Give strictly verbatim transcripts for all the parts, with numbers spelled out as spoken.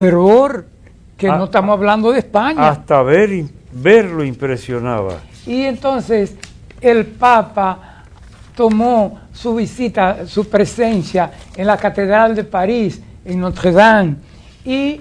Terror, que a, no estamos hablando de España. Hasta ver, verlo impresionaba. Y entonces el Papa tomó su visita, su presencia en la Catedral de París, en Notre Dame, y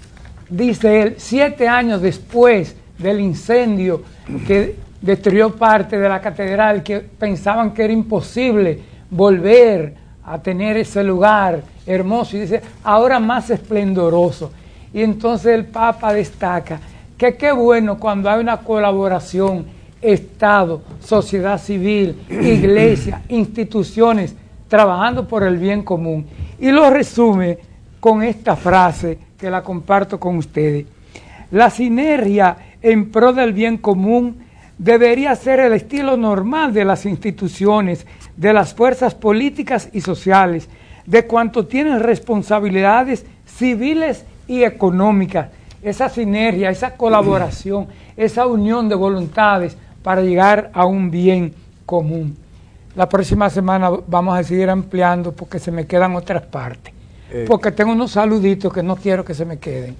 dice él, siete años después del incendio que destruyó parte de la catedral, que pensaban que era imposible volver a tener ese lugar hermoso, y dice, ahora más esplendoroso. Y entonces el Papa destaca que qué bueno cuando hay una colaboración, Estado, sociedad civil, iglesia, instituciones, trabajando por el bien común. Y lo resume con esta frase que la comparto con ustedes. La sinergia en pro del bien común debería ser el estilo normal de las instituciones, de las fuerzas políticas y sociales, de cuanto tienen responsabilidades civiles y económicas. Esa sinergia, esa colaboración, esa unión de voluntades para llegar a un bien común. La próxima semana vamos a seguir ampliando porque se me quedan otras partes. Eh. Porque tengo unos saluditos que no quiero que se me queden.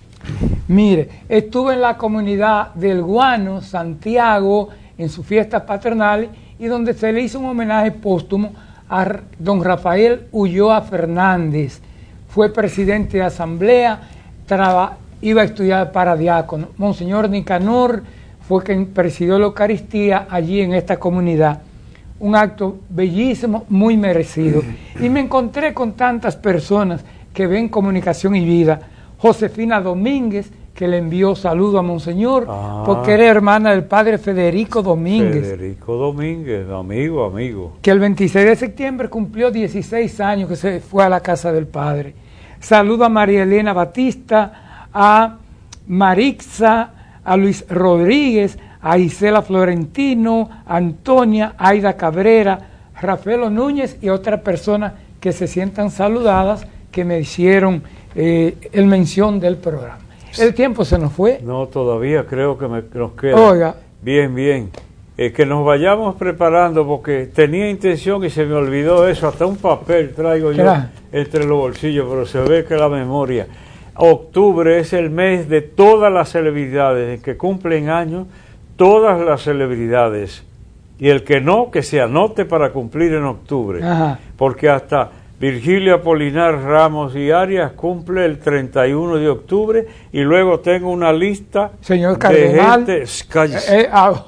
Mire, estuve en la comunidad del Guano, Santiago, en sus fiestas patronales, y donde se le hizo un homenaje póstumo a don Rafael Ulloa Fernández. Fue presidente de asamblea, traba, iba a estudiar para diácono. Monseñor Nicanor fue quien presidió la Eucaristía allí en esta comunidad. Un acto bellísimo, muy merecido. Y me encontré con tantas personas que ven Comunicación y Vida. Josefina Domínguez, que le envió saludo a Monseñor, ah, porque era hermana del padre Federico Domínguez. Federico Domínguez, amigo, amigo. Que el veintiséis de septiembre cumplió dieciséis años que se fue a la casa del padre. Saludo a María Elena Batista, a Marixa, a Luis Rodríguez, a Isela Florentino, a Antonia, Aida Cabrera, Rafaelo Núñez y otras personas que se sientan saludadas, que me hicieron eh, el mención del programa. ¿El tiempo se nos fue? No, todavía creo que me, nos queda. Oiga. Bien, bien. Eh, que nos vayamos preparando porque tenía intención y se me olvidó eso. Hasta un papel traigo yo entre los bolsillos, pero se ve que la memoria. Octubre es el mes de todas las celebridades, que cumplen años, todas las celebridades. Y el que no, que se anote para cumplir en octubre. Ajá. Porque hasta Virgilio Apolinar Ramos y Arias cumple el treinta y uno de octubre, y luego tengo una lista Señor Cardenal, de gente... Eh, eh, ah,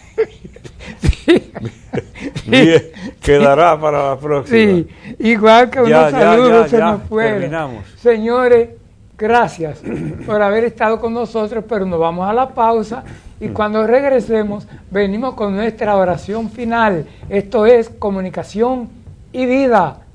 sí. Bien, quedará para la próxima. Sí, igual que unos ya, saludos ya, ya, se ya, nos fueron. Terminamos. Señores, gracias por haber estado con nosotros, pero nos vamos a la pausa y cuando regresemos venimos con nuestra oración final. Esto es Comunicación y Vida.